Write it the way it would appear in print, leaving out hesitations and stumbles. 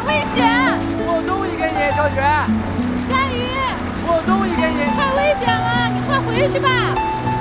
危险！ 我同意跟你，小雪。 下雨， 我同意跟你。 太危险了，你快回去吧。